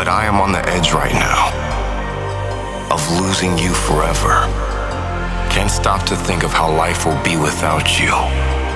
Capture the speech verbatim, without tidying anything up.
But I am on the edge right now of losing you forever. Can't stop to think of how life will be without you.